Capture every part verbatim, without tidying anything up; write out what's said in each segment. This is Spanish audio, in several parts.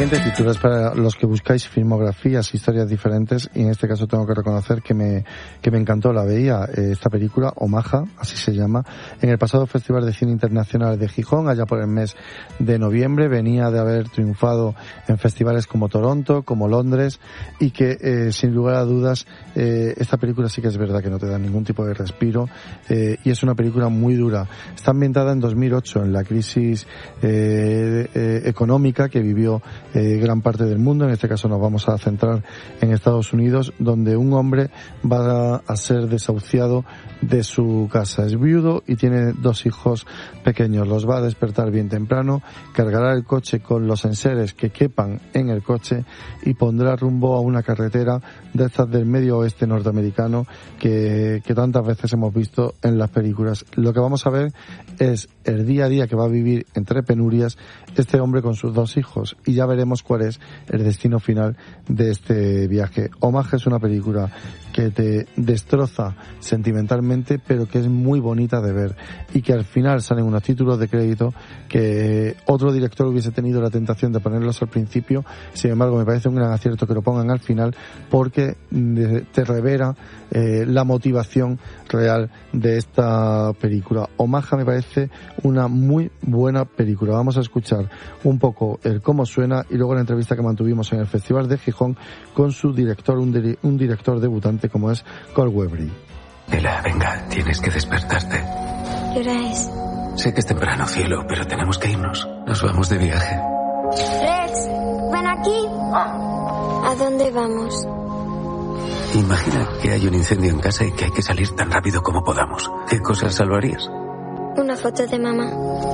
siguiente título es para los que buscáis filmografías, historias diferentes, y en este caso tengo que reconocer que me, que me encantó. La veía, eh, esta película, Omaha, así se llama, en el pasado Festival de Cine Internacional de Gijón, allá por el mes de noviembre. Venía de haber triunfado en festivales como Toronto, como Londres, y que, eh, sin lugar a dudas, eh, esta película sí que es verdad que no te da ningún tipo de respiro, eh, y es una película muy dura. Está ambientada en dos mil ocho, en la crisis eh, eh, económica que vivió eh, gran parte del mundo. En este caso nos vamos a centrar en Estados Unidos, donde un hombre va a ser desahuciado de su casa. Es viudo y tiene dos hijos pequeños. Los va a despertar bien temprano, cargará el coche con los enseres que quepan en el coche y pondrá rumbo a una carretera de estas del medio oeste norteamericano que, que tantas veces hemos visto en las películas. Lo que vamos a ver es el día a día que va a vivir entre penurias este hombre con sus dos hijos, y ya veremos cuál es el destino final de este viaje. Omaha es una película que te destroza sentimentalmente, pero que es muy bonita de ver, y que al final salen unos títulos de crédito que otro director hubiese tenido la tentación de ponerlos al principio. Sin embargo, me parece un gran acierto que lo pongan al final, porque te revela eh, la motivación real de esta película. Omaha me parece una muy buena película. Vamos a escuchar un poco el cómo suena y luego la entrevista que mantuvimos en el Festival de Gijón con su director, un, di- un director debutante como es Cole Webley. Ela, venga, tienes que despertarte. ¿Qué hora es? Sé que es temprano, cielo, pero tenemos que irnos. Nos vamos de viaje. Rex, ven aquí. ¿A dónde vamos? Imagina que hay un incendio en casa y que hay que salir tan rápido como podamos. ¿Qué cosas salvarías? Una foto de mamá.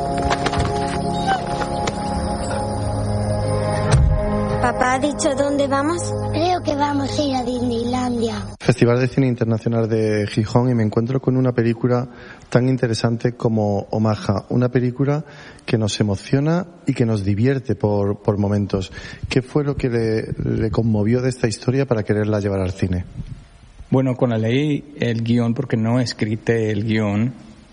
¿Papá ha dicho dónde vamos? Creo que vamos a ir a Disneylandia. Festival de Cine Internacional de Gijón, y me encuentro con una película tan interesante como Omaha, una película que nos emociona y que nos divierte por, por momentos. ¿Qué fue lo que le, le conmovió de esta historia para quererla llevar al cine? Bueno, cuando leí el guión, porque no escrité el guión,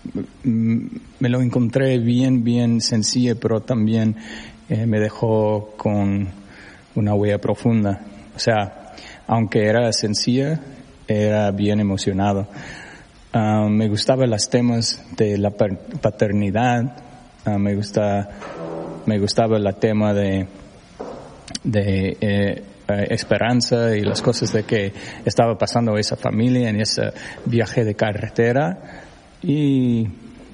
me lo encontré bien, bien sencillo, pero también eh, me dejó con una huella profunda. O sea, aunque era sencilla, era bien emocionado. Uh, me gustaban los temas de la paternidad, uh, me gusta, me gustaba el tema de, de eh, esperanza y las cosas de que estaba pasando esa familia en ese viaje de carretera, y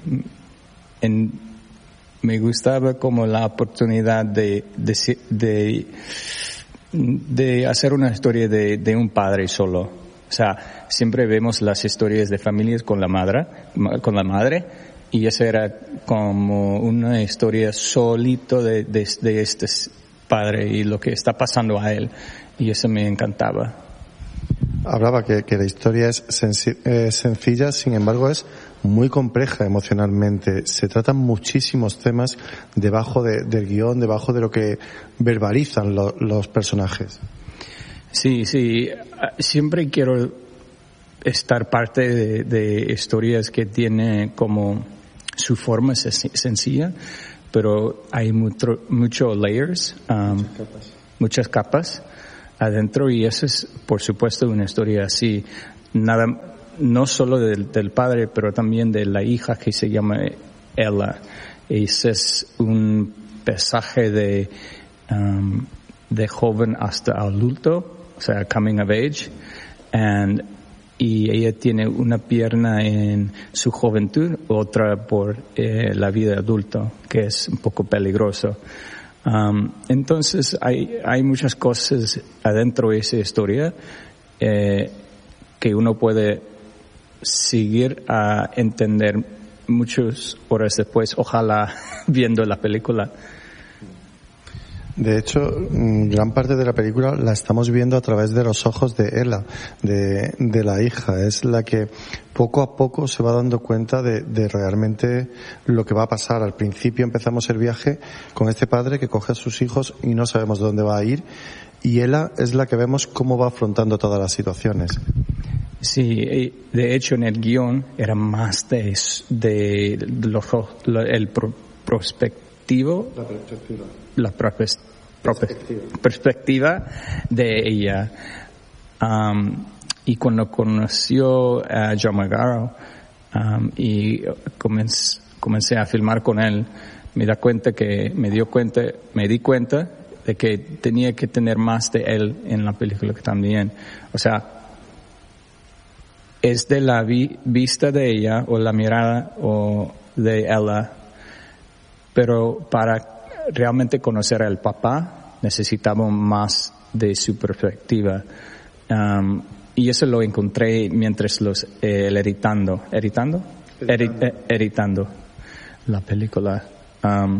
en, me gustaba como la oportunidad de, de, de, de hacer una historia de, de un padre solo. O sea, siempre vemos las historias de familias con la madre, con la madre, y esa era como una historia solito de, de, de este padre y lo que está pasando a él, y eso me encantaba. Hablaba que, que la historia es sensi- eh, sencilla, sin embargo es muy compleja emocionalmente. Se tratan muchísimos temas debajo de, del guión, debajo de lo que verbalizan lo, los personajes. Sí, sí. Siempre quiero estar parte de, de historias que tienen como su forma sencilla, pero hay mucho, mucho layers, um, muchas capas. muchas capas adentro, y eso es, por supuesto, una historia así. Nada, no solo del, del padre, pero también de la hija que se llama Ella. Ese es un pasaje de, um, de joven hasta adulto, o sea, coming of age, and, y ella tiene una pierna en su juventud, otra por eh, la vida adulta, que es un poco peligroso. Um, entonces hay, hay muchas cosas adentro de esa historia eh, que uno puede seguir a entender muchas horas después, ojalá viendo la película. De hecho, gran parte de la película la estamos viendo a través de los ojos de Ella, de, de la hija. Es la que poco a poco se va dando cuenta de, de realmente lo que va a pasar. Al principio empezamos el viaje con este padre que coge a sus hijos y no sabemos dónde va a ir, y Ella es la que vemos cómo va afrontando todas las situaciones. Sí, de hecho en el guión era más de, de, de los, el pro, prospectivo, la perspectiva, la perspectiva, perspectiva de ella. Um, y cuando conoció a John Magaro um, y comencé, comencé a filmar con él, me da cuenta que me dio cuenta, me di cuenta de que tenía que tener más de él en la película también. O sea, es de la vi, vista de ella o la mirada o de ella, pero para realmente conocer al papá necesitaba más de su perspectiva. Um, y eso lo encontré mientras los eh, editando, editando, Edi, eh, editando la película. Um,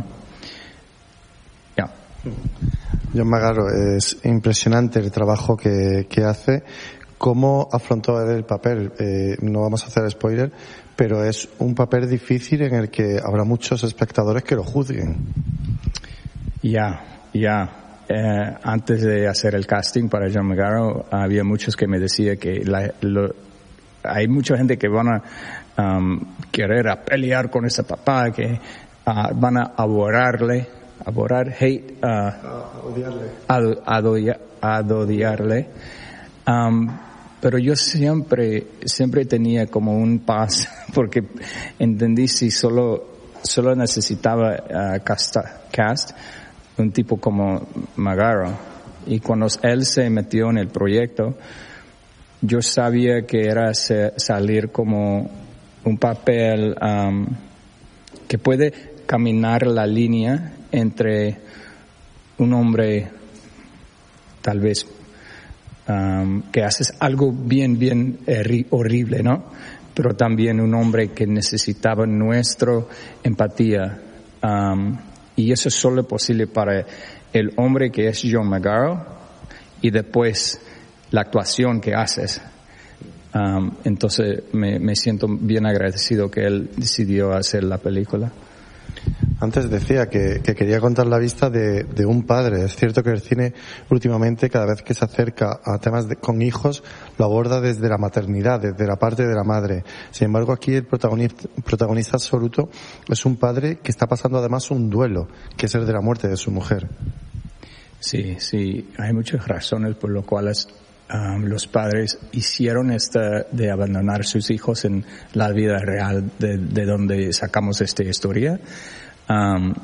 yeah. John Magaro, es impresionante el trabajo que, que hace. ¿Cómo afrontó él el papel? Eh, no vamos a hacer spoiler, pero es un papel difícil en el que habrá muchos espectadores que lo juzguen. Ya, yeah, ya. Yeah. Eh, antes de hacer el casting para John Magaro, había muchos que me decían que la, lo, hay mucha gente que van a um, querer a pelear con ese papá, que uh, van a aborarle, aborar, hate, uh, a odiarle, ad, ad, ad odiarle. Um, pero yo siempre, siempre tenía como un paz, porque entendí si solo, solo necesitaba uh, cast, cast un tipo como Magaro. Y cuando él se metió en el proyecto, yo sabía que era salir como un papel um, que puede caminar la línea entre un hombre tal vez um, que haces algo bien, bien eh, horrible, ¿no? Pero también un hombre que necesitaba nuestra empatía. Um, Y eso es solo posible para el hombre que es John Magaro y después la actuación que haces. Um, entonces me, me siento bien agradecido que él decidió hacer la película. Antes decía que, que quería contar la vista de, de un padre. Es cierto que el cine últimamente, cada vez que se acerca a temas de, con hijos, lo aborda desde la maternidad, desde la parte de la madre. Sin embargo, aquí el protagonista, protagonista absoluto es un padre que está pasando además un duelo, que es el de la muerte de su mujer. Sí, sí, hay muchas razones por las cuales um, los padres hicieron esta de abandonar a sus hijos en la vida real de, de donde sacamos esta historia. Um,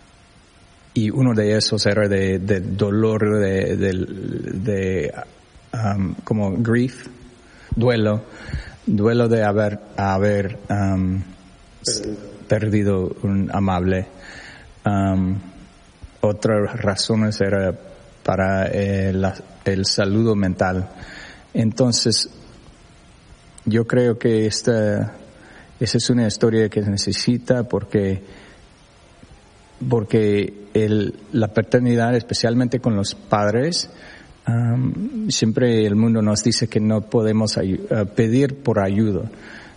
y uno de esos era de, de dolor, de, de, de um, como grief, duelo, duelo de haber, haber um, perdido. perdido un amable. Um, otras razones era para eh, la, el salud mental. Entonces, yo creo que esta, esa es una historia que se necesita porque porque el, la paternidad, especialmente con los padres, um, siempre el mundo nos dice que no podemos ayu- uh, pedir por ayuda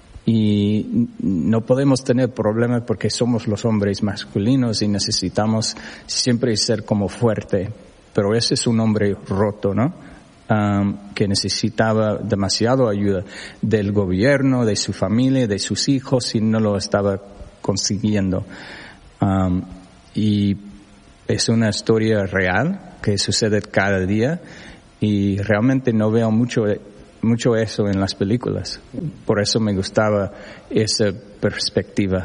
y no podemos tener problemas porque somos los hombres masculinos y necesitamos siempre ser como fuerte, pero ese es un hombre roto, ¿no? Um, que necesitaba demasiado ayuda del gobierno, de su familia, de sus hijos y no lo estaba consiguiendo. Um, Y es una historia real que sucede cada día y realmente no veo mucho, mucho eso en las películas. Por eso me gustaba esa perspectiva.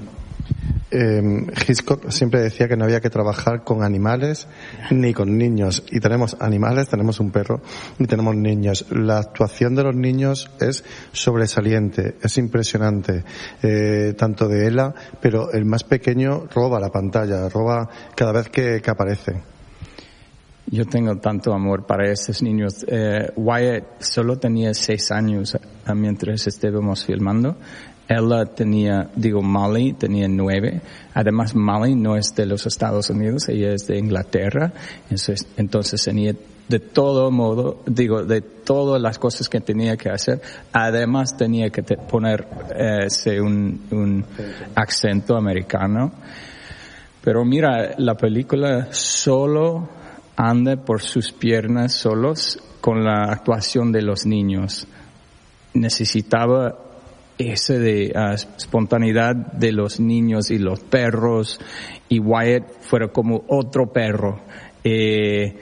Eh, Hitchcock siempre decía que no había que trabajar con animales ni con niños. Y tenemos animales, tenemos un perro y tenemos niños. La actuación de los niños es sobresaliente, es impresionante, eh, tanto de Ella, pero el más pequeño roba la pantalla, roba cada vez que, que aparece. Yo tengo tanto amor para estos niños. Eh, Wyatt solo tenía seis años mientras estábamos filmando. Ella tenía, digo, Molly tenía nueve. Además, Molly no es de los Estados Unidos, ella es de Inglaterra. Entonces, entonces tenía de todo modo, digo, de todas las cosas que tenía que hacer. Además, tenía que te, poner eh, un, un acento americano. Pero mira, la película solo anda por sus piernas solos con la actuación de los niños. Necesitaba ese de uh, espontaneidad de los niños y los perros, y Wyatt fuera como otro perro. eh,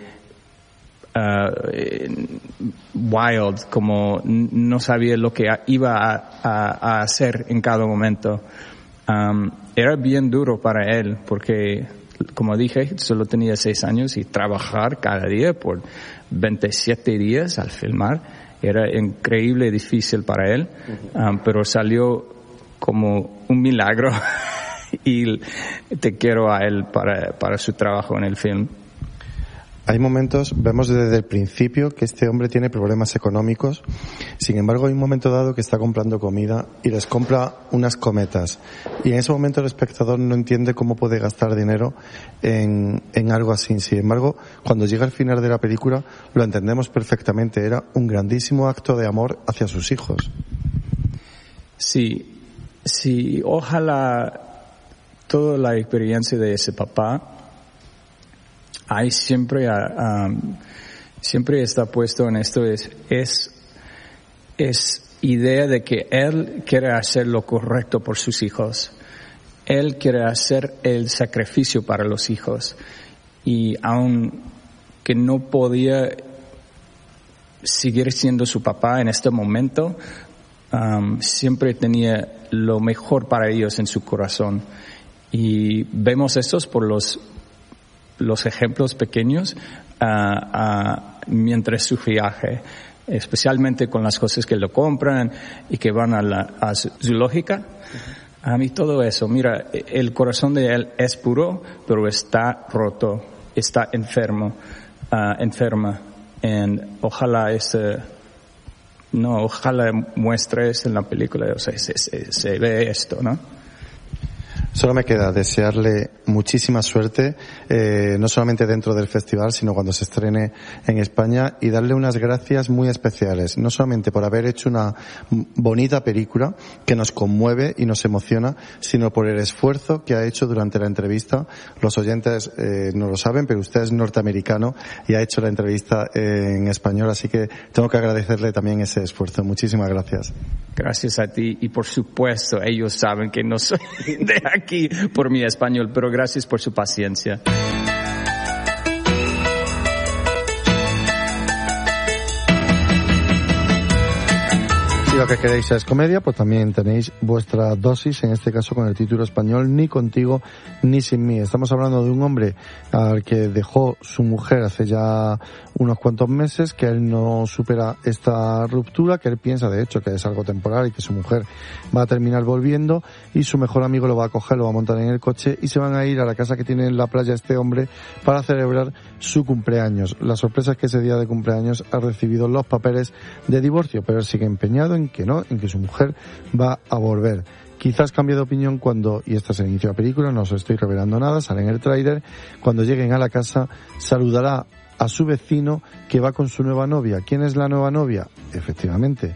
uh, wild, como no sabía lo que iba a, a, a hacer en cada momento. Um, era bien duro para él porque, como dije, solo tenía seis años y trabajar cada día por veintisiete días al filmar era increíble, difícil para él, um, pero salió como un milagro y te quiero a él para, para su trabajo en el film. Hay momentos, vemos desde el principio que este hombre tiene problemas económicos, sin embargo hay un momento dado que está comprando comida y les compra unas cometas y en ese momento el espectador no entiende cómo puede gastar dinero en, en algo así. Sin embargo, cuando llega al final de la película lo entendemos perfectamente, era un grandísimo acto de amor hacia sus hijos. Sí, sí, ojalá toda la experiencia de ese papá hay siempre, um, siempre está puesto en esto, es, es, es idea de que él quiere hacer lo correcto por sus hijos. Él quiere hacer el sacrificio para los hijos. Y aun que no podía seguir siendo su papá en este momento, um, siempre tenía lo mejor para ellos en su corazón. Y vemos estos por los los ejemplos pequeños uh, uh, mientras su viaje, especialmente con las cosas que lo compran y que van a la a zoológica. A mí todo eso, mira, el corazón de él es puro, pero está roto, está enfermo, uh, enferma. Y ojalá ese, no, ojalá muestre eso en la película, o sea, se, se, se ve esto, ¿no? Solo me queda desearle muchísima suerte, eh, no solamente dentro del festival, sino cuando se estrene en España, y darle unas gracias muy especiales, no solamente por haber hecho una bonita película que nos conmueve y nos emociona, sino por el esfuerzo que ha hecho durante la entrevista. Los oyentes eh, no lo saben, pero usted es norteamericano y ha hecho la entrevista en español, así que tengo que agradecerle también ese esfuerzo. Muchísimas gracias. Gracias a ti, y por supuesto ellos saben que no soy de aquí por mi español, pero gracias por su paciencia. Si lo que queréis es comedia, pues también tenéis vuestra dosis, en este caso con el título español Ni contigo ni sin mí. Estamos hablando de un hombre al que dejó su mujer hace ya unos cuantos meses, que él no supera esta ruptura, que él piensa de hecho que es algo temporal y que su mujer va a terminar volviendo, y su mejor amigo lo va a coger, lo va a montar en el coche y se van a ir a la casa que tiene en la playa este hombre para celebrar su cumpleaños. La sorpresa es que ese día de cumpleaños ha recibido los papeles de divorcio, pero él sigue empeñado en que no, en que su mujer va a volver. Quizás cambie de opinión cuando, y este es el inicio de la película, no os estoy revelando nada, sale en el tráiler, cuando lleguen a la casa saludará a su vecino que va con su nueva novia. ¿Quién es la nueva novia? Efectivamente,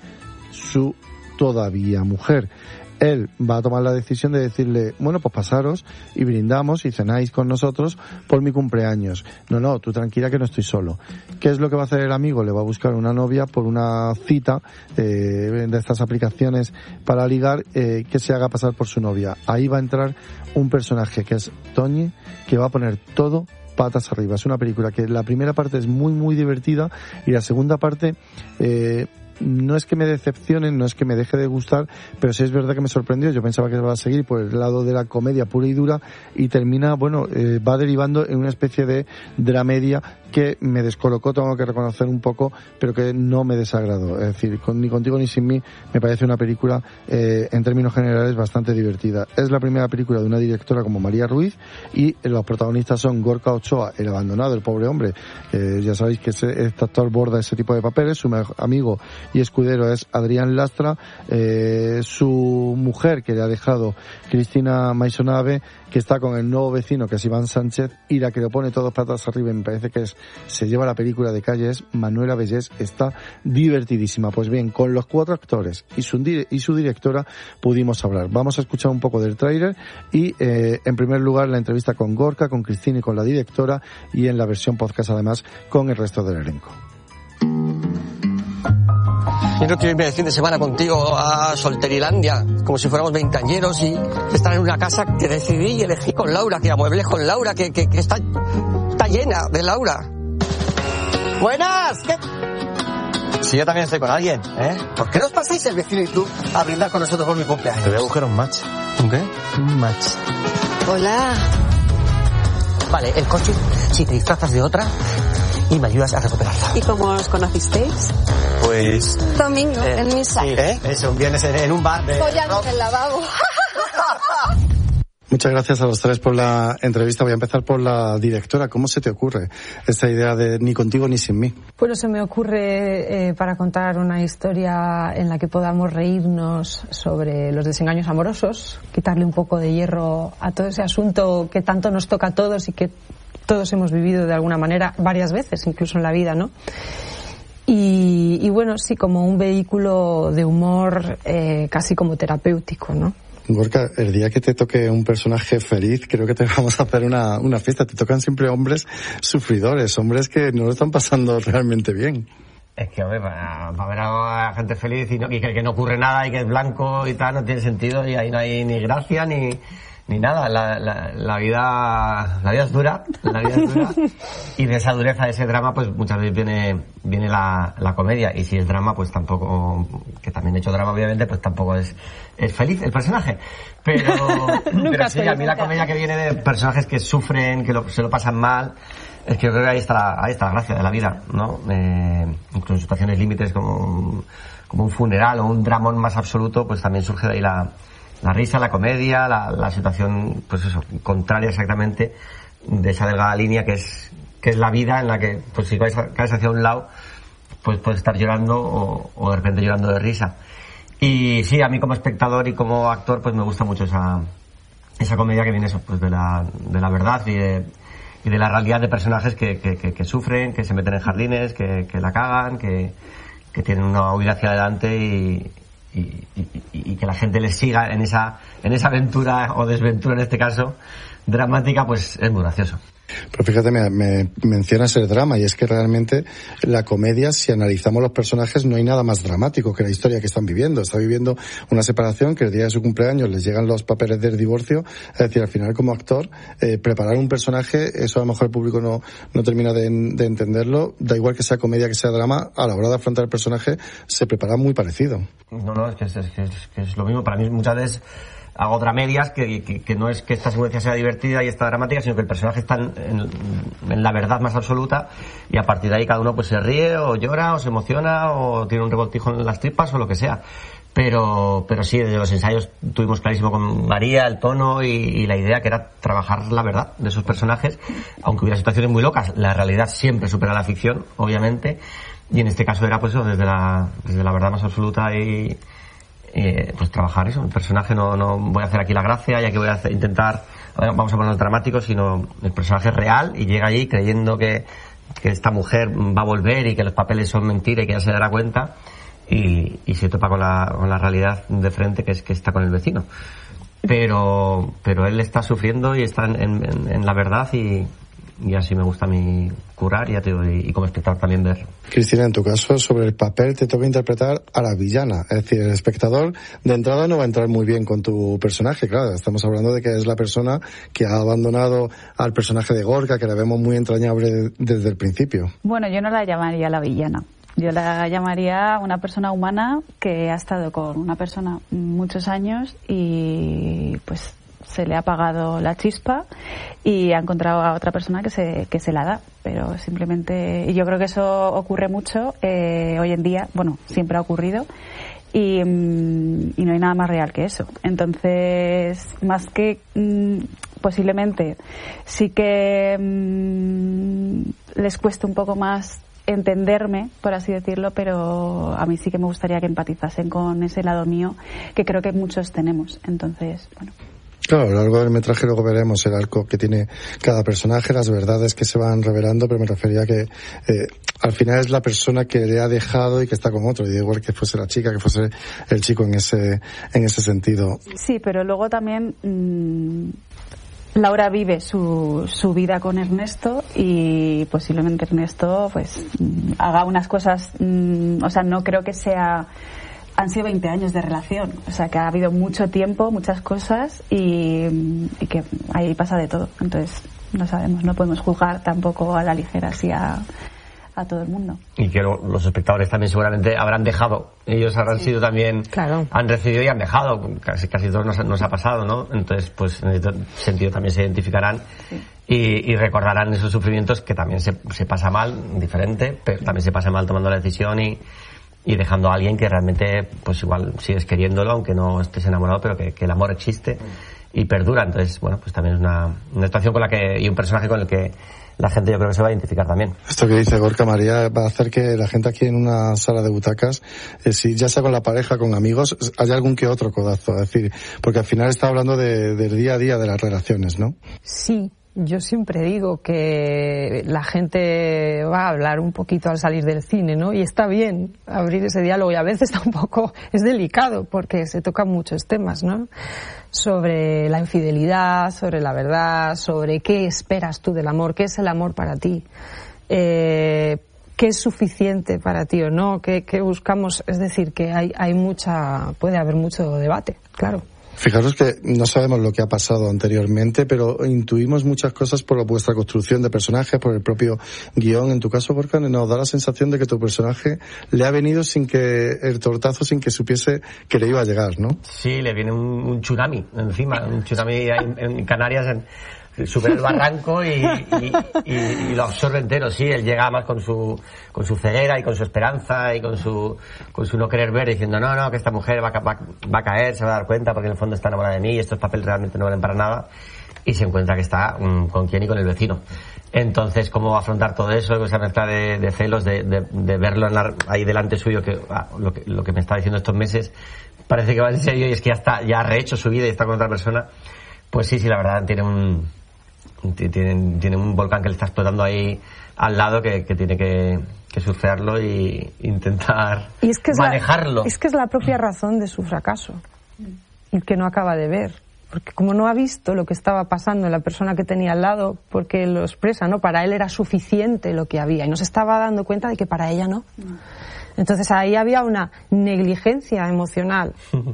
su todavía mujer. Él va a tomar la decisión de decirle, bueno, pues pasaros y brindamos y cenáis con nosotros por mi cumpleaños. No, no, tú tranquila que no estoy solo. ¿Qué es lo que va a hacer el amigo? Le va a buscar una novia por una cita eh, de estas aplicaciones para ligar, eh, que se haga pasar por su novia. Ahí va a entrar un personaje que es Toñi, que va a poner todo patas arriba. Es una película que la primera parte es muy, muy divertida y la segunda parte... Eh, no es que me decepcione, no es que me deje de gustar, pero sí es verdad que me sorprendió. Yo pensaba que va a seguir por el lado de la comedia pura y dura y termina, bueno, eh, va derivando en una especie de dramedia que me descolocó, tengo que reconocer un poco, pero que no me desagradó. Es decir, con, ni contigo ni sin mí me parece una película eh, en términos generales bastante divertida. Es la primera película de una directora como María Ruiz y los protagonistas son Gorka Ochoa, el abandonado, el pobre hombre, eh, ya sabéis que ese, este actor borda ese tipo de papeles, su amigo y escudero es Adrián Lastra, eh, su mujer que le ha dejado Cristina Maisonave, que está con el nuevo vecino que es Iván Sánchez, y la que lo pone todos patas arriba y me parece que es, se lleva la película de calle, es Manuela Bellés. Está divertidísima. Pues bien, con los cuatro actores y su, y su directora pudimos hablar. Vamos a escuchar un poco del tráiler y eh, en primer lugar la entrevista con Gorka, con Cristina y con la directora, y en la versión podcast además con el resto del elenco. Yo quiero irme el fin de semana contigo a Solterilandia, como si fuéramos veinteañeros, y estar en una casa que decidí y elegí con Laura, que amueblé con Laura, que, que, que está, está llena de Laura. ¡Buenas! ¿Qué? Si yo también estoy con alguien, ¿eh? ¿Por qué no os pasáis el vecino y tú a brindar con nosotros por mi cumpleaños? Te voy a buscar un match. ¿Un qué? Un match. Hola. Vale, el coche, si te disfrazas de otra y me ayudas a recuperarla. ¿Y cómo os conocisteis? Pues... Domingo, Eh, en misa. Sí, ¿eh? Eso, un viernes en, en un bar de... Follando en el lavabo. Muchas gracias a los tres por la entrevista. Voy a empezar por la directora. ¿Cómo se te ocurre esta idea de ni contigo ni sin mí? Bueno, se me ocurre eh, para contar una historia en la que podamos reírnos sobre los desengaños amorosos, quitarle un poco de hierro a todo ese asunto que tanto nos toca a todos y que todos hemos vivido de alguna manera varias veces, incluso en la vida, ¿no? Y, y bueno, sí, como un vehículo de humor eh, casi como terapéutico, ¿no? Gorka, el día que te toque un personaje feliz, creo que te vamos a hacer una, una fiesta. Te tocan siempre hombres sufridores, hombres que no lo están pasando realmente bien. Es que, hombre, para, para ver a gente feliz y, no, y que, que no ocurre nada y que es blanco y tal, no tiene sentido y ahí no hay ni gracia ni... Ni nada, la, la, la vida la vida es dura, la vida es dura y de esa dureza, de ese drama, pues muchas veces viene viene la, la comedia, y si es drama, pues tampoco, que también he hecho drama obviamente, pues tampoco es, es feliz el personaje, pero, pero sí, a mí la comedia que viene de personajes que sufren, que lo, se lo pasan mal, es que yo creo que ahí está la, ahí está la gracia de la vida, ¿no? Eh, incluso en situaciones límites como, como un funeral o un dramón más absoluto, pues también surge de ahí la La risa, la comedia, la, la situación, pues eso, contraria exactamente de esa delgada línea que es que es la vida, en la que, pues si caes, caes hacia un lado, pues puedes estar llorando o, o de repente llorando de risa. Y sí, a mí como espectador y como actor, pues me gusta mucho esa esa comedia que viene eso, pues de la de la verdad y de, y de la realidad de personajes que, que, que, que sufren, que se meten en jardines, que, que la cagan, que, que tienen una huida hacia adelante y Y, y, y que la gente les siga en esa en esa aventura o desventura, en este caso dramática, pues es muy gracioso. Pero fíjate, me, me mencionas el drama, y es que realmente la comedia, si analizamos los personajes, no hay nada más dramático que la historia que están viviendo. Está viviendo una separación, que el día de su cumpleaños les llegan los papeles del divorcio. Es decir, al final, como actor, eh, preparar un personaje, eso a lo mejor el público no, no termina de, de entenderlo. Da igual que sea comedia, que sea drama, a la hora de afrontar el personaje se prepara muy parecido. No, no, es que es, es, que es, que es lo mismo. Para mí muchas veces hago dramedias que, que, que no es que esta secuencia sea divertida y esta dramática, sino que el personaje está en, en, en la verdad más absoluta, y a partir de ahí cada uno pues se ríe o llora o se emociona o tiene un revoltijo en las tripas o lo que sea. Pero, pero sí, desde los ensayos tuvimos clarísimo con María el tono y, y la idea, que era trabajar la verdad de esos personajes, aunque hubiera situaciones muy locas. La realidad siempre supera la ficción, obviamente, y en este caso era pues eso, desde la, desde la verdad más absoluta y Eh, pues trabajar eso. El personaje, no, no voy a hacer aquí la gracia, ya que voy a hacer, intentar, vamos a ponerlo dramático, sino el personaje es real y llega allí creyendo que, que esta mujer va a volver y que los papeles son mentira y que ya se dará cuenta, y, y se topa con la, con la realidad de frente, que es que está con el vecino. Pero, pero él está sufriendo y está en, en, en la verdad, y, y así me gusta a mí curar, y, y, y como espectador también ver. Cristina, en tu caso, sobre el papel te toca interpretar a la villana. Es decir, el espectador de entrada no va a entrar muy bien con tu personaje. Claro, estamos hablando de que es la persona que ha abandonado al personaje de Gorka, que la vemos muy entrañable desde el principio. Bueno, yo no la llamaría la villana. Yo la llamaría una persona humana que ha estado con una persona muchos años y pues se le ha apagado la chispa y ha encontrado a otra persona que se que se la da, pero simplemente, y yo creo que eso ocurre mucho eh, hoy en día, bueno, siempre ha ocurrido, y, y no hay nada más real que eso. Entonces, más que mmm, posiblemente sí que mmm, les cueste un poco más entenderme, por así decirlo, pero a mí sí que me gustaría que empatizasen con ese lado mío, que creo que muchos tenemos. Entonces, bueno. Claro, a lo largo del metraje luego veremos el arco que tiene cada personaje, las verdades que se van revelando, pero me refería a que eh, al final es la persona que le ha dejado y que está con otro, y da igual que fuese la chica, que fuese el chico en ese en ese sentido. Sí, pero luego también mmm, Laura vive su, su vida con Ernesto, y posiblemente Ernesto pues mmm, haga unas cosas, mmm, o sea, no creo que sea... Han sido veinte años de relación, o sea que ha habido mucho tiempo, muchas cosas, y, y que ahí pasa de todo. Entonces, no sabemos, no podemos juzgar tampoco a la ligera así a, a todo el mundo. Y que lo, los espectadores también seguramente habrán dejado, ellos habrán sí. sido también, claro. han recibido y han dejado, casi casi todos nos, nos ha pasado, ¿no? Entonces, pues en ese sentido también se identificarán sí. y, y recordarán esos sufrimientos que también se, se pasa mal, diferente, pero también se pasa mal tomando la decisión y, y dejando a alguien que realmente, pues igual sigues queriéndolo, aunque no estés enamorado, pero que, que el amor existe y perdura. Entonces, bueno, pues también es una, una situación con la que, y un personaje con el que la gente yo creo que se va a identificar también. Esto que dice Gorka María va a hacer que la gente aquí en una sala de butacas, eh, si ya sea con la pareja, con amigos, haya algún que otro codazo, es decir, porque al final está hablando de, del día a día de las relaciones, ¿no? Sí. Yo siempre digo que la gente va a hablar un poquito al salir del cine, ¿no? Y está bien abrir ese diálogo y a veces tampoco es delicado porque se tocan muchos temas, ¿no? Sobre la infidelidad, sobre la verdad, sobre qué esperas tú del amor, qué es el amor para ti, eh, qué es suficiente para ti o no, qué, qué buscamos. Es decir, que hay, hay mucha, puede haber mucho debate, claro. Fijaros que no sabemos lo que ha pasado anteriormente, pero intuimos muchas cosas por vuestra construcción de personajes, por el propio guión. En tu caso, Gorka, nos da la sensación de que tu personaje le ha venido sin que el tortazo, sin que supiese que le iba a llegar, ¿no? Sí, le viene un, un tsunami encima, un tsunami en, en Canarias, en, supera el barranco y, y, y, y lo absorbe entero. Sí, él llega más con su con su ceguera y con su esperanza y con su con su no querer ver, diciendo no, no, que esta mujer va, va, va a caer, se va a dar cuenta porque en el fondo está enamorada de mí y estos papeles realmente no valen para nada, y se encuentra que está um, con quién y con el vecino. Entonces, ¿cómo afrontar todo eso? Esa mezcla de, de celos, de, de, de verlo en la, ahí delante suyo, que, ah, lo que lo que me está diciendo estos meses parece que va en serio y es que ya está, ya ha rehecho su vida y está con otra persona. Pues sí, sí, la verdad tiene un Tiene, tiene un volcán que le está explotando ahí al lado que, que tiene que, que surfearlo y intentar y es que es manejarlo. La, es que es la propia razón de su fracaso, y que no acaba de ver. Porque como no ha visto lo que estaba pasando en la persona que tenía al lado, porque lo expresa, ¿no? Para él era suficiente lo que había y no se estaba dando cuenta de que para ella no. Entonces ahí había una negligencia emocional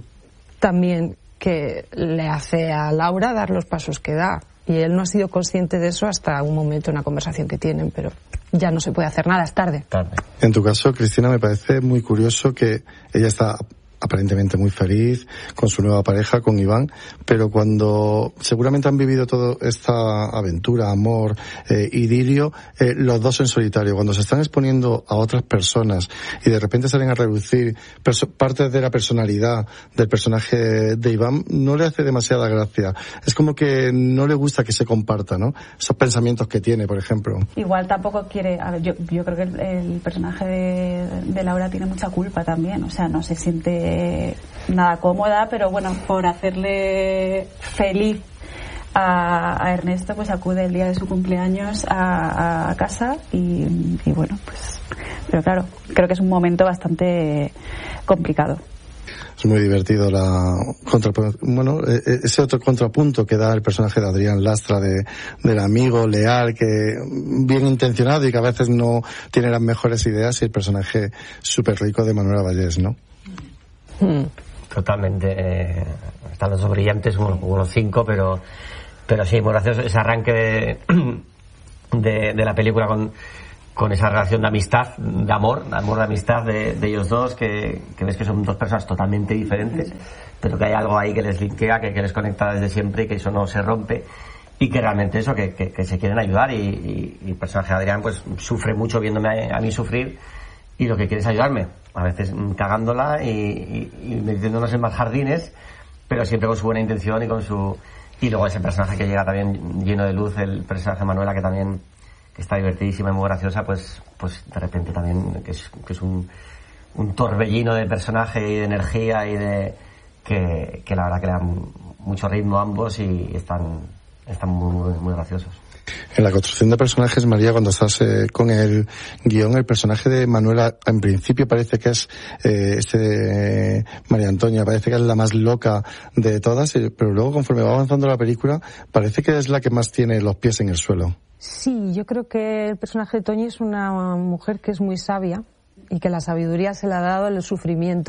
también que le hace a Laura dar los pasos que da. Y él no ha sido consciente de eso hasta un momento, una conversación que tienen, pero ya no se puede hacer nada, es tarde. tarde. En tu caso, Cristina, me parece muy curioso que ella está aparentemente muy feliz con su nueva pareja, con Iván, pero cuando seguramente han vivido toda esta aventura, amor, eh, idilio, eh, los dos en solitario, cuando se están exponiendo a otras personas y de repente salen a reducir perso- partes de la personalidad del personaje de Iván, no le hace demasiada gracia. Es como que no le gusta que se comparta, ¿no? Esos pensamientos que tiene, por ejemplo. Igual tampoco quiere, a ver, yo, yo creo que el, el personaje de, de Laura tiene mucha culpa también, o sea, no se siente nada cómoda, pero bueno, por hacerle feliz a, a Ernesto, pues acude el día de su cumpleaños a, a casa y, y bueno, pues, pero claro, creo que es un momento bastante complicado. Es muy divertido la contra, bueno, ese otro contrapunto que da el personaje de Adrián Lastra, de, del amigo leal, que bien intencionado y que a veces no tiene las mejores ideas, y el personaje súper rico de Manuela Vallés, ¿no? Totalmente. Eh, están los dos brillantes, como, como los cinco, pero pero sí, muy gracioso ese arranque de, de, de la película con, con esa relación de amistad, de amor, de amor de amistad de, de ellos dos, que, que ves que son dos personas totalmente diferentes, pero que hay algo ahí que les linkea, que, que les conecta desde siempre y que eso no se rompe. Y que realmente eso, que, que, que se quieren ayudar, y, y, y el personaje de Adrián pues sufre mucho viéndome a, a mí sufrir, y lo que quiere es ayudarme, a veces cagándola y, y, y metiéndonos en más jardines, pero siempre con su buena intención y con su... Y luego ese personaje que llega también lleno de luz, el personaje de Manuela, que también que está divertidísima y muy graciosa, pues pues de repente también que es, que es un, un torbellino de personaje y de energía y de... que, que la verdad que le dan mucho ritmo a ambos y están, están muy, muy, muy graciosos. En la construcción de personajes, María, cuando estás eh, con el guión, el personaje de Manuela, en principio parece que es eh, este eh, María Antonia, parece que es la más loca de todas, eh, pero luego conforme va avanzando la película, parece que es la que más tiene los pies en el suelo. Sí, yo creo que el personaje de Toñi es una mujer que es muy sabia y que la sabiduría se le ha dado el sufrimiento.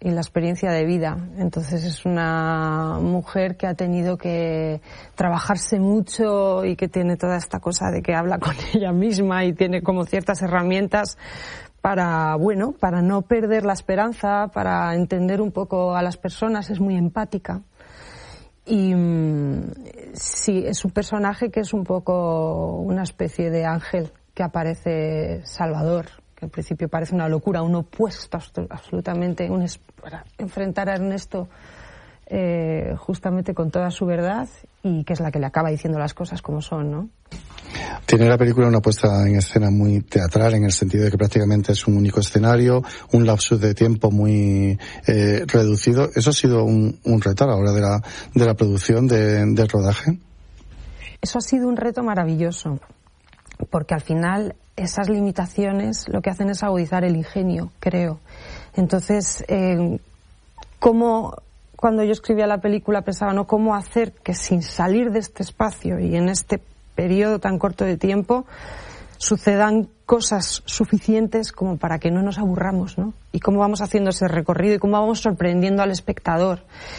y la experiencia de vida. Entonces es una mujer que ha tenido que trabajarse mucho y que tiene toda esta cosa de que habla con ella misma y tiene como ciertas herramientas para, bueno, para no perder la esperanza, para entender un poco a las personas. Es muy empática. Y sí, es un personaje que es un poco una especie de ángel que aparece Salvador, que al principio parece una locura, un opuesto absolutamente, un para enfrentar a Ernesto eh, justamente con toda su verdad, y que es la que le acaba diciendo las cosas como son, ¿no? Tiene la película una puesta en escena muy teatral, en el sentido de que prácticamente es un único escenario, un lapsus de tiempo muy eh, reducido. ¿Eso ha sido un, un reto a la hora de la, de la producción, de, del rodaje? Eso ha sido un reto maravilloso, porque al final esas limitaciones lo que hacen es agudizar el ingenio, creo. Entonces, eh, ¿cómo, cuando yo escribía la película pensaba, ¿no?, cómo hacer que sin salir de este espacio y en este periodo tan corto de tiempo sucedan cosas suficientes como para que no nos aburramos, ¿no? Y cómo vamos haciendo ese recorrido y cómo vamos sorprendiendo al espectador.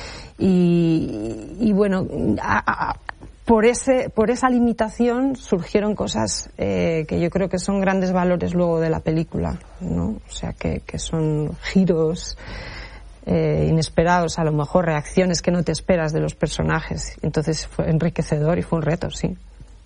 Y, y bueno, a, a, por ese por esa limitación surgieron cosas eh, que yo creo que son grandes valores luego de la película, ¿no? O sea, que, que son giros eh, inesperados, a lo mejor reacciones que no te esperas de los personajes. Entonces fue enriquecedor y fue un reto, sí.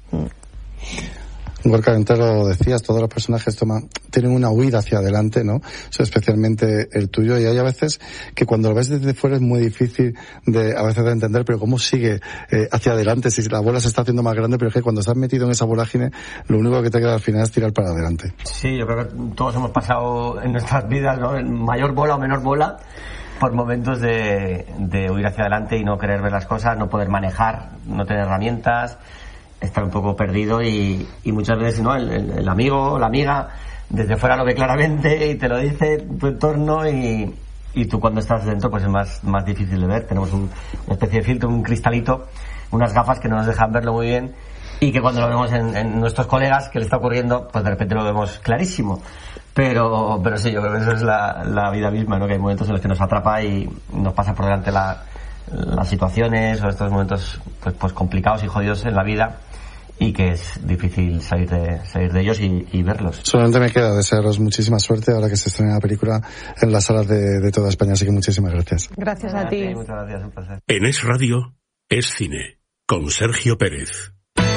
Gorka, antes lo decías, todos los personajes toman, tienen una huida hacia adelante, ¿no? O sea, especialmente el tuyo, y hay a veces que cuando lo ves desde fuera es muy difícil de, a veces de entender, pero cómo sigue eh, hacia adelante, si la bola se está haciendo más grande, pero es que cuando estás metido en esa vorágine, lo único que te queda al final es tirar para adelante. Sí, yo creo que todos hemos pasado en nuestras vidas, ¿no?, en mayor bola o menor bola, por momentos de, de huir hacia adelante y no querer ver las cosas, no poder manejar, no tener herramientas, estar un poco perdido, y, y muchas veces, ¿no?, el, el, el amigo o la amiga desde fuera lo ve claramente y te lo dice tu entorno, y, y tú cuando estás dentro pues es más, más difícil de ver. Tenemos un, una especie de filtro, un cristalito, unas gafas que no nos dejan verlo muy bien, y que cuando lo vemos en, en nuestros colegas que le está ocurriendo, pues de repente lo vemos clarísimo. Pero, pero sí, yo creo que eso es la, la vida misma, ¿no?, que hay momentos en los que nos atrapa y nos pasa por delante la, las situaciones o estos momentos pues, pues complicados y jodidos en la vida, y que es difícil salir de, salir de ellos y, y verlos. Solamente me queda desearos muchísima suerte ahora que se estrena la película en las salas de, de toda España, así que muchísimas gracias. Gracias a ti. Sí, muchas gracias, un placer. En Es Radio, Es Cine, con Sergio Pérez.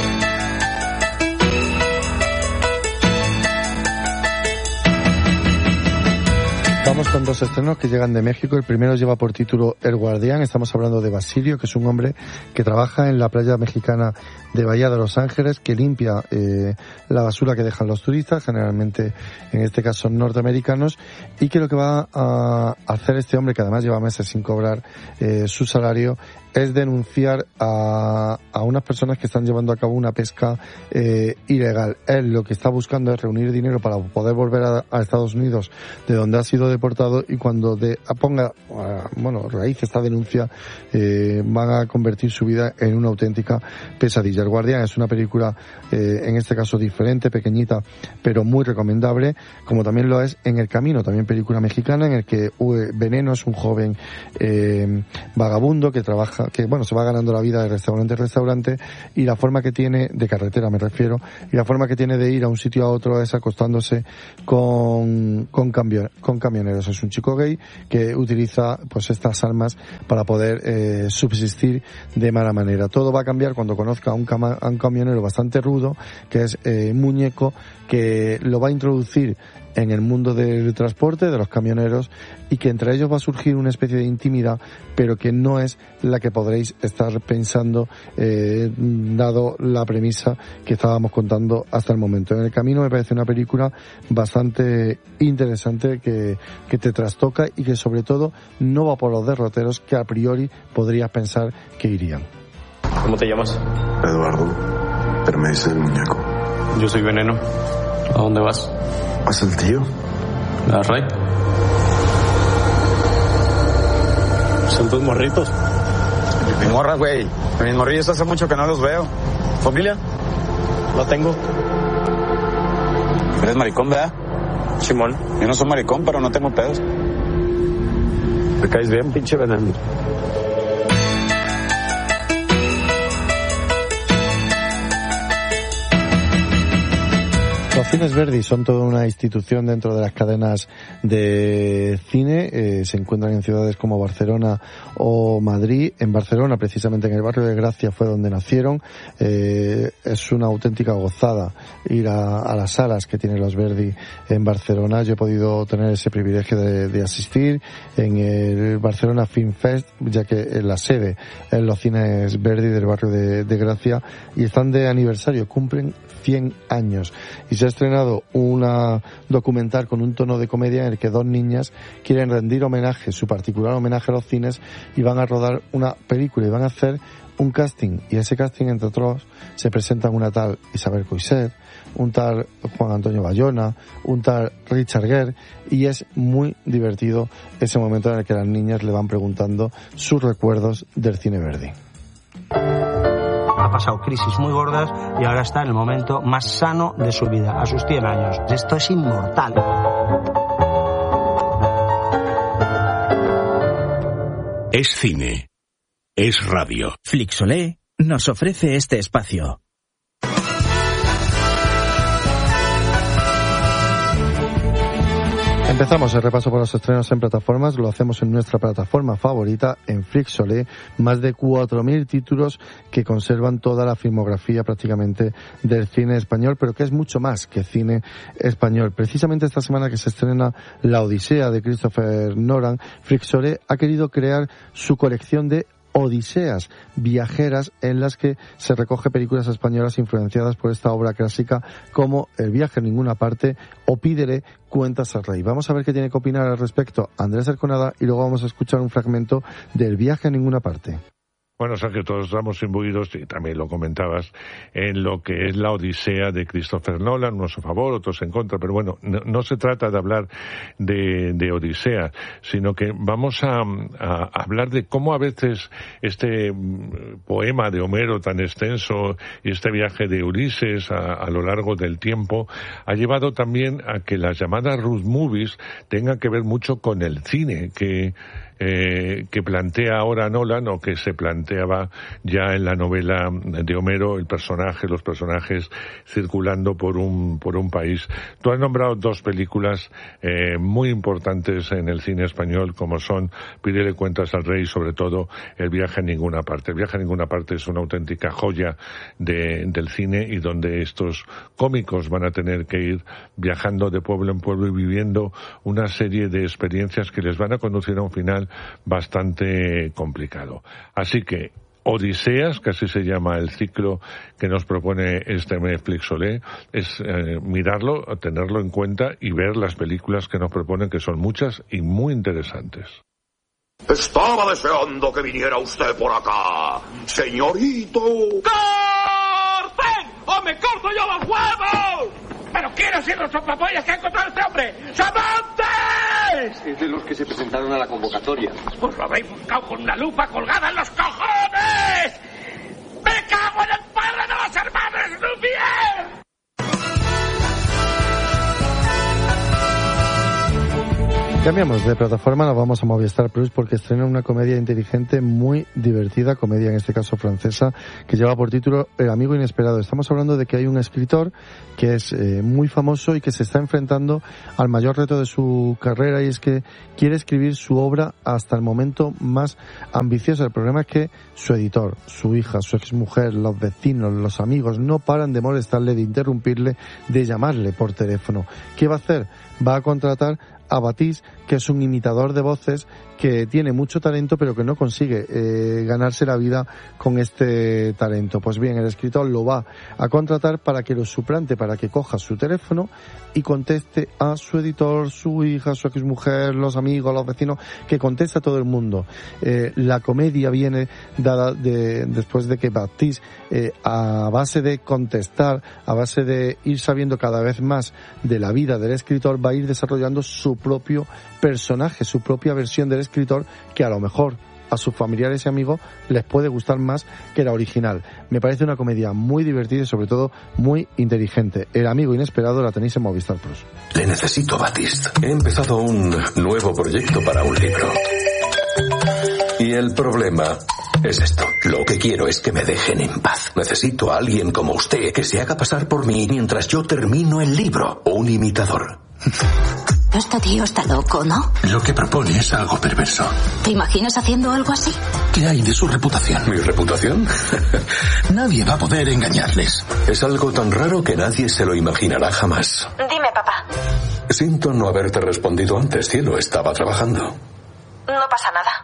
Vamos con dos estrenos que llegan de México. El primero lleva por título El Guardián. Estamos hablando de Basilio, que es un hombre que trabaja en la playa mexicana de Bahía de Los Ángeles, que limpia eh, la basura que dejan los turistas, generalmente en este caso norteamericanos, y que lo que va a hacer este hombre, que además lleva meses sin cobrar eh, su salario, es denunciar a, a unas personas que están llevando a cabo una pesca eh, ilegal. Él lo que está buscando es reunir dinero para poder volver a, a Estados Unidos, de donde ha sido deportado, y cuando de, ponga, bueno, raíz esta denuncia, eh, van a convertir su vida en una auténtica pesadilla. El Guardián es una película, eh, en este caso diferente, pequeñita, pero muy recomendable, como también lo es En el Camino, también película mexicana, en el que uh, Veneno es un joven eh, vagabundo que trabaja, que bueno, se va ganando la vida de restaurante en restaurante, y la forma que tiene, de carretera me refiero, y la forma que tiene de ir a un sitio a otro es acostándose con, con, cambio, con camioneros. Es un chico gay que utiliza pues estas armas para poder eh, subsistir de mala manera. Todo va a cambiar cuando conozca a un, cama, a un camionero bastante rudo, que es eh, Muñeco, que lo va a introducir en el mundo del transporte, de los camioneros, y que entre ellos va a surgir una especie de intimidad, pero que no es la que podréis estar pensando, eh, dado la premisa que estábamos contando hasta el momento. En el Camino me parece una película bastante interesante, que, que te trastoca y que sobre todo no va por los derroteros que a priori podrías pensar que irían. ¿Cómo te llamas? Eduardo, pero me dice el Muñeco. Yo soy Veneno. ¿A dónde vas? ¿A Saltillo? ¿A Ray? Son tus morritos. Mis morras, güey. Mis morrillos hace mucho que no los veo. ¿Familia? No tengo. Eres maricón, ¿verdad? Simón. Yo no soy maricón, pero no tengo pedos. Me caes bien, pinche veneno. Los cines Verdi son toda una institución dentro de las cadenas de cine. Eh, se encuentran en ciudades como Barcelona o Madrid. En Barcelona, precisamente en el barrio de Gracia, fue donde nacieron. Eh, es una auténtica gozada ir a, a las salas que tienen los Verdi en Barcelona. Yo he podido tener ese privilegio de, de asistir en el Barcelona Film Fest, ya que en la sede en los cines Verdi del barrio de, de Gracia, y están de aniversario, cumplen cien años. Y se ha estrenado una documental con un tono de comedia en el que dos niñas quieren rendir homenaje, su particular homenaje a los cines, y van a rodar una película y van a hacer un casting. Y ese casting, entre otros, se presentan una tal Isabel Coixet, un tal Juan Antonio Bayona, un tal Richard Gere, y es muy divertido ese momento en el que las niñas le van preguntando sus recuerdos del cine Verdi. Ha pasado crisis muy gordas y ahora está en el momento más sano de su vida, a sus cien años. Esto es inmortal. Es cine. Es radio. Flixolé nos ofrece este espacio. Empezamos el repaso por los estrenos en plataformas. Lo hacemos en nuestra plataforma favorita, en Flixolé. Más de cuatro mil títulos que conservan toda la filmografía prácticamente del cine español, pero que es mucho más que cine español. Precisamente esta semana que se estrena La Odisea de Christopher Nolan, Flixolé ha querido crear su colección de odiseas viajeras en las que se recoge películas españolas influenciadas por esta obra clásica, como El viaje a ninguna parte o Pídele cuentas al rey. Vamos a ver qué tiene que opinar al respecto Andrés Arconada y luego vamos a escuchar un fragmento del Viaje a ninguna parte. Bueno, Sergio, todos estamos imbuidos, y también lo comentabas, en lo que es la Odisea de Christopher Nolan, unos a favor, otros en contra, pero bueno, no, no se trata de hablar de, de Odisea, sino que vamos a, a hablar de cómo a veces este poema de Homero tan extenso y este viaje de Ulises a, a lo largo del tiempo ha llevado también a que las llamadas road movies tengan que ver mucho con el cine, que Eh, que plantea ahora Nolan, o que se planteaba ya en la novela de Homero, el personaje, los personajes circulando por un por un país. Tú has nombrado dos películas eh, muy importantes en el cine español, como son Pídele cuentas al rey y sobre todo El viaje a ninguna parte. El viaje a ninguna parte es una auténtica joya de, del cine, y donde estos cómicos van a tener que ir viajando de pueblo en pueblo y viviendo una serie de experiencias que les van a conducir a un final bastante complicado. Así que Odiseas, que así se llama el ciclo que nos propone este Flixolé, es eh, mirarlo, tenerlo en cuenta y ver las películas que nos proponen, que son muchas y muy interesantes. Estaba deseando que viniera usted por acá, señorito. ¡Corten! ¡O me corto yo los huevos! ¿Pero quiénes son los sopapollas que ha encontrado este hombre? ¡Samantes! Es de los que se presentaron a la convocatoria. Pues lo habéis buscado con una lupa colgada en los cojones. ¡Me cago en el padre de los hermanos Lumière! Cambiamos de plataforma, nos vamos a Movistar Plus porque estrena una comedia inteligente muy divertida, comedia en este caso francesa, que lleva por título El amigo inesperado. Estamos hablando de que hay un escritor que es eh, muy famoso y que se está enfrentando al mayor reto de su carrera, y es que quiere escribir su obra hasta el momento más ambicioso. El problema es que su editor, su hija, su exmujer, los vecinos, los amigos no paran de molestarle, de interrumpirle, de llamarle por teléfono. ¿Qué va a hacer? Va a contratar a Batiste, que es un imitador de voces que tiene mucho talento pero que no consigue eh, ganarse la vida con este talento. Pues bien, el escritor lo va a contratar para que lo suplante, para que coja su teléfono y conteste a su editor, su hija, su exmujer, los amigos, los vecinos, que conteste a todo el mundo. Eh, la comedia viene dada de, después de que Batiste, eh, a base de contestar, a base de ir sabiendo cada vez más de la vida del escritor, va a ir desarrollando su propio personaje, su propia versión del escritor, que a lo mejor a sus familiares y amigos les puede gustar más que la original. Me parece una comedia muy divertida y sobre todo muy inteligente. El amigo inesperado la tenéis en Movistar Plus. Le necesito, Batiste. He empezado un nuevo proyecto para un libro. Y el problema es esto. Lo que quiero es que me dejen en paz. Necesito a alguien como usted que se haga pasar por mí mientras yo termino el libro. Un imitador. Este tío está loco, ¿no? Lo que propone es algo perverso. ¿Te imaginas haciendo algo así? ¿Qué hay de su reputación? ¿Mi reputación? Nadie va a poder engañarles. Es algo tan raro que nadie se lo imaginará jamás. Dime, papá. Siento no haberte respondido antes, cielo. Estaba trabajando. No pasa nada.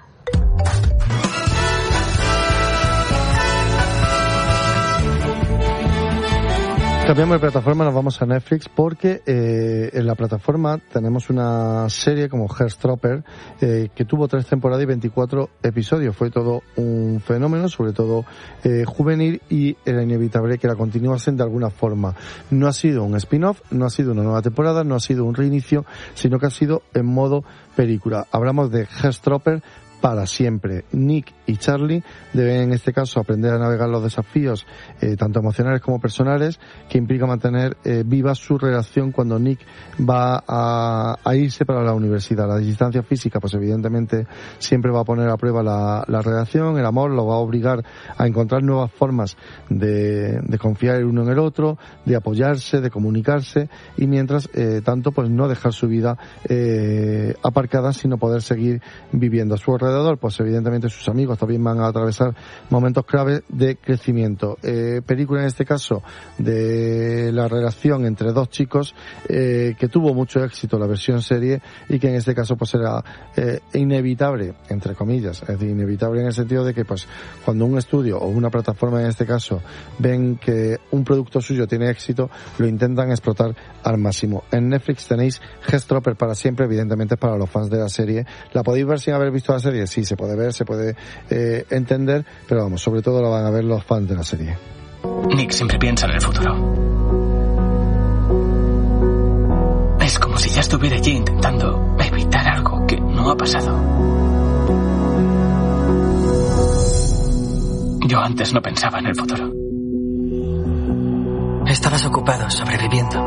Cambiamos de plataforma, nos vamos a Netflix porque eh, en la plataforma tenemos una serie como Heartstopper eh, que tuvo tres temporadas y veinticuatro episodios. Fue todo un fenómeno, sobre todo eh, juvenil, y era inevitable que la continuasen de alguna forma. No ha sido un spin-off, no ha sido una nueva temporada, no ha sido un reinicio, sino que ha sido en modo película. Hablamos de Heartstopper para siempre. Nick y Charlie deben en este caso aprender a navegar los desafíos eh, tanto emocionales como personales que implica mantener eh, viva su relación cuando Nick va a, a irse para la universidad. La distancia física pues evidentemente siempre va a poner a prueba la, la relación, el amor lo va a obligar a encontrar nuevas formas de, de confiar el uno en el otro, de apoyarse, de comunicarse, y mientras eh, tanto pues no dejar su vida eh, aparcada, sino poder seguir viviendo a su alrededor. Pues evidentemente sus amigos también van a atravesar momentos clave de crecimiento. Eh, película en este caso de la relación entre dos chicos eh, que tuvo mucho éxito la versión serie y que en este caso pues era eh, inevitable, entre comillas, es decir, inevitable en el sentido de que pues cuando un estudio o una plataforma en este caso ven que un producto suyo tiene éxito, lo intentan explotar al máximo. En Netflix tenéis Heartstopper para siempre, evidentemente para los fans de la serie. ¿La podéis ver sin haber visto la serie? Sí, se puede ver, se puede eh, entender, pero vamos, sobre todo lo van a ver los fans de la serie. Nick siempre piensa en el futuro. Es como si ya estuviera allí intentando evitar algo que no ha pasado. Yo antes no pensaba en el futuro. Estabas ocupado sobreviviendo.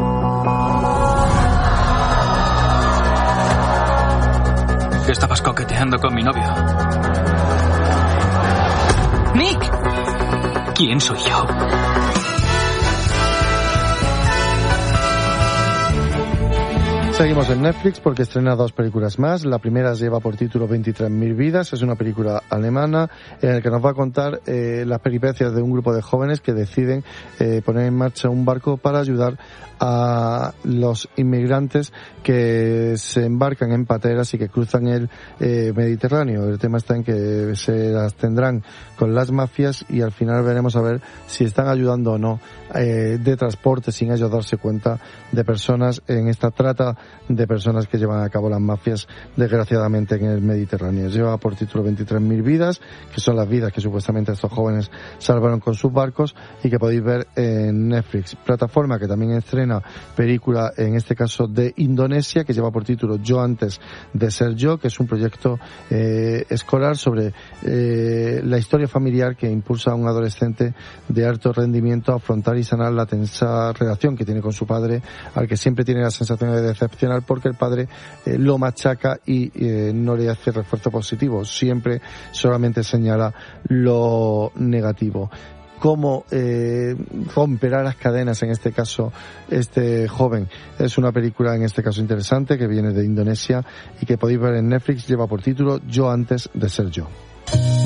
Estabas coqueteando con mi novio. ¡Nick! ¿Quién soy yo? Seguimos en Netflix porque estrena dos películas más. La primera lleva por título veintitrés mil vidas. Es una película alemana en la que nos va a contar eh, las peripecias de un grupo de jóvenes que deciden eh, poner en marcha un barco para ayudar a los inmigrantes que se embarcan en pateras y que cruzan el eh, Mediterráneo. El tema está en que se las tendrán con las mafias y al final veremos a ver si están ayudando o no eh, de transporte sin ellos darse cuenta de personas en esta trata de personas que llevan a cabo las mafias desgraciadamente en el Mediterráneo. Lleva por título veintitrés mil vidas, que son las vidas que supuestamente estos jóvenes salvaron con sus barcos y que podéis ver en Netflix. Plataforma que también estrena película, en este caso de Indonesia, que lleva por título Yo antes de ser yo, que es un proyecto eh, escolar sobre eh, la historia familiar que impulsa a un adolescente de alto rendimiento a afrontar y sanar la tensa relación que tiene con su padre, al que siempre tiene la sensación de decepcionar porque el padre eh, lo machaca y eh, no le hace refuerzo positivo, siempre solamente señala lo negativo. Cómo eh, romperá las cadenas en este caso este joven. Es una película en este caso interesante que viene de Indonesia y que podéis ver en Netflix. Lleva por título Yo antes de ser yo.